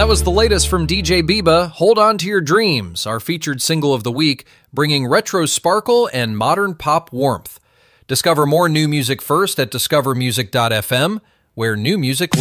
That was the latest from DJ Biba, Hold On to Your Dreams, our featured single of the week, bringing retro sparkle and modern pop warmth. Discover more new music first at discovermusic.fm, where new music lives.